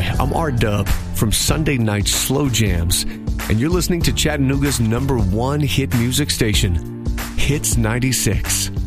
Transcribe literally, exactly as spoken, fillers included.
I'm R-Dub from Sunday Night Slow Jams, and you're listening to Chattanooga's number one hit music station, Hits ninety-six.